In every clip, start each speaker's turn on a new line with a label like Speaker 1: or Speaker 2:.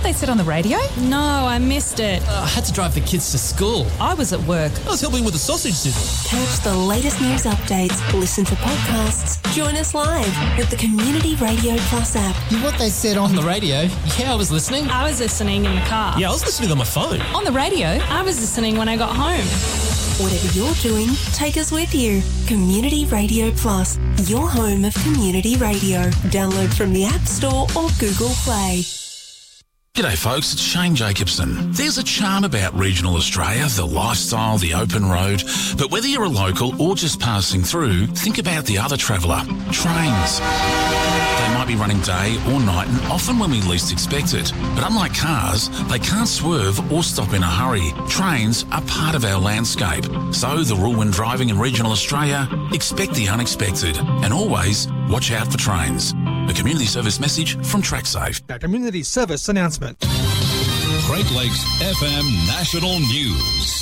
Speaker 1: they said on the radio?
Speaker 2: No, I missed it.
Speaker 3: I had to drive the kids to school.
Speaker 1: I was at work.
Speaker 3: I was helping with the sausage sizzle.
Speaker 4: Catch the latest news updates, listen to podcasts, join us live with the Community Radio Plus app.
Speaker 3: What they said on the radio? Yeah, I was listening.
Speaker 2: I was listening in the car.
Speaker 3: Yeah, I was listening on my phone.
Speaker 1: On the radio?
Speaker 2: I was listening when I got home.
Speaker 4: Whatever you're doing, take us with you. Community Radio Plus, your home of community radio. Download from the App Store or Google Play.
Speaker 5: G'day folks, it's Shane Jacobson. There's a charm about regional Australia, the lifestyle, the open road. But whether you're a local or just passing through, think about the other traveller, trains. They might be running day or night and often when we least expect it. But unlike cars, they can't swerve or stop in a hurry. Trains are part of our landscape. So the rule when driving in regional Australia, expect the unexpected and always watch out for trains. A community service message from TrackSafe.
Speaker 6: A community service announcement.
Speaker 7: Great Lakes FM National News.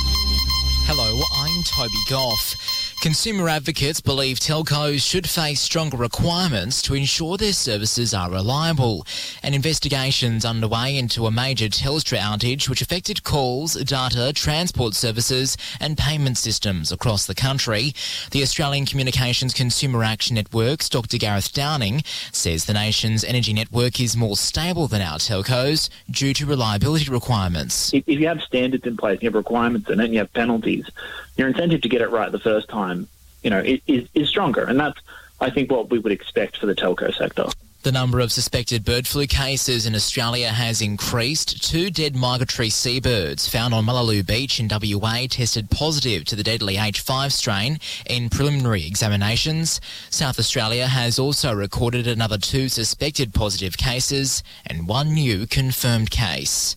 Speaker 8: Hello, I'm Toby Goff. Consumer advocates believe telcos should face stronger requirements to ensure their services are reliable. An investigation's underway into a major Telstra outage which affected calls, data, transport services and payment systems across the country. The Australian Communications Consumer Action Network's Dr Gareth Downing says the nation's energy network is more stable than our telcos due to reliability requirements.
Speaker 9: If you have standards in place, you have requirements in it and you have penalties, your incentive to get it right the first time, is stronger. And that's, I think, what we would expect for the telco sector.
Speaker 8: The number of suspected bird flu cases in Australia has increased. 2 dead migratory seabirds found on Mullaloo Beach in WA tested positive to the deadly H5 strain in preliminary examinations. South Australia has also recorded another 2 suspected positive cases and 1 new confirmed case.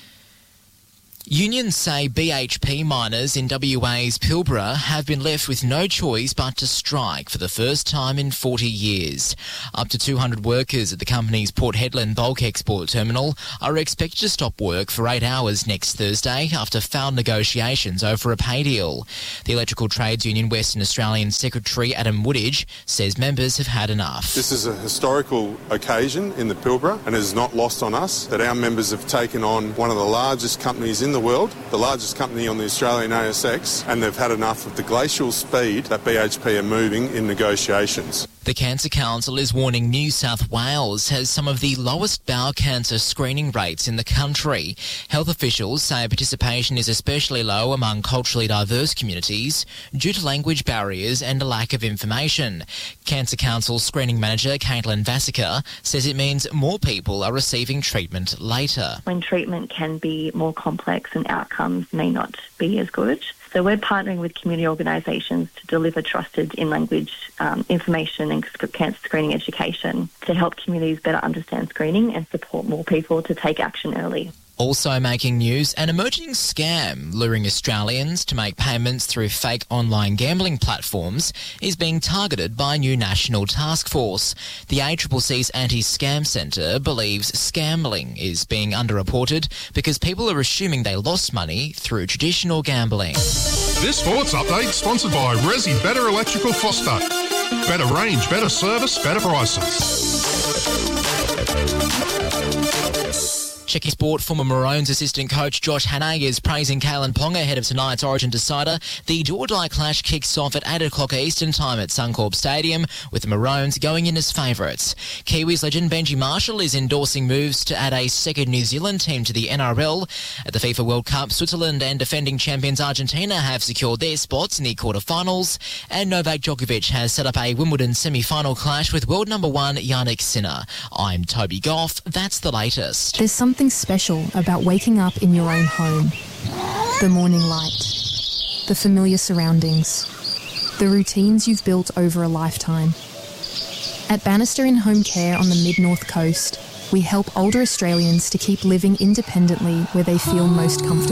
Speaker 8: Unions say BHP miners in WA's Pilbara have been left with no choice but to strike for the first time in 40 years. Up to 200 workers at the company's Port Hedland bulk export terminal are expected to stop work for 8 hours next Thursday after failed negotiations over a pay deal. The Electrical Trades Union Western Australian Secretary Adam Woodage says members have had enough.
Speaker 10: This is a historical occasion in the Pilbara and it is not lost on us that our members have taken on one of the largest companies in the world, the largest company on the Australian ASX, and they've had enough of the glacial speed that BHP are moving in negotiations.
Speaker 8: The Cancer Council is warning New South Wales has some of the lowest bowel cancer screening rates in the country. Health officials say participation is especially low among culturally diverse communities due to language barriers and a lack of information. Cancer Council screening manager Caitlin Vasica says it means more people are receiving treatment later.
Speaker 11: When treatment can be more complex and outcomes may not be as good. So we're partnering with community organisations to deliver trusted in-language information and cancer screening education to help communities better understand screening and support more people to take action early.
Speaker 8: Also making news, an emerging scam luring Australians to make payments through fake online gambling platforms is being targeted by a new national task force. The ACCC's Anti-Scam Centre believes scambling is being underreported because people are assuming they lost money through traditional gambling.
Speaker 12: This sports update sponsored by Resi Better Electrical Foster. Better range, better service, better prices.
Speaker 8: Checking sport, former Maroons assistant coach Josh Hannay is praising Kalen Ponga ahead of tonight's Origin decider. The do-or-die clash kicks off at 8 o'clock Eastern Time at Suncorp Stadium, with the Maroons going in as favourites. Kiwis legend Benji Marshall is endorsing moves to add a second New Zealand team to the NRL. At the FIFA World Cup, Switzerland and defending champions Argentina have secured their spots in the quarterfinals, and Novak Djokovic has set up a Wimbledon semi-final clash with world number 1 Jannik Sinner. I'm Toby Goff. That's the latest.
Speaker 13: There's something special about waking up in your own home. The morning light, the familiar surroundings, the routines you've built over a lifetime. At Bannister in Home Care on the Mid-North Coast, we help older Australians to keep living independently where they feel most comfortable.